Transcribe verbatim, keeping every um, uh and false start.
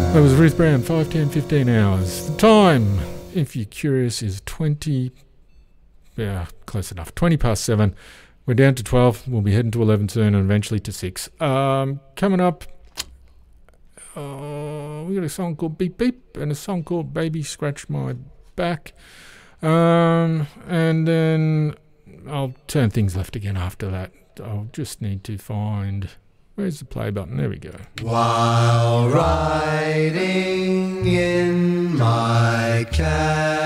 That was Ruth Brown, five, ten, fifteen hours. The time, if you're curious, is twenty, yeah, close enough, twenty past seven. We're down to twelve. We'll be heading to eleven soon and eventually to six. Um, coming up, uh, we got a song called Beep Beep and a song called Baby Scratch My Back. Um, and then I'll turn things left again after that. I'll just need to find... Where's the play button? There we go. While riding in my cab